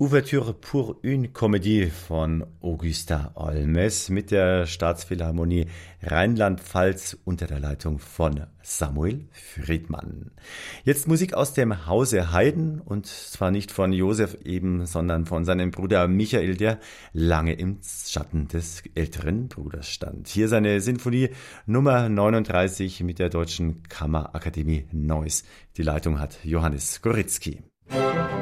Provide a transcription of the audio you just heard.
Ouverture pour une Comédie von Augusta Olmes mit der Staatsphilharmonie Rheinland-Pfalz unter der Leitung von Samuel Friedmann. Jetzt Musik aus dem Hause Haydn und zwar nicht von Josef eben, sondern von seinem Bruder Michael, der lange im Schatten des älteren Bruders stand. Hier seine Sinfonie Nummer 39 mit der Deutschen Kammerakademie Neuss. Die Leitung hat Johannes Goritzky.